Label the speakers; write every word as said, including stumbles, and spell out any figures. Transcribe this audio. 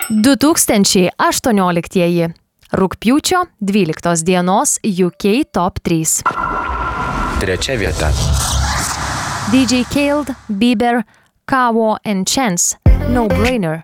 Speaker 1: du tūkstančiai aštuonioliktieji. Rugpjūčio dvyliktos dienos U K Top trys.
Speaker 2: Trečia vieta.
Speaker 1: D J Khaled, Bieber, Kawo and Chance, No Brainer.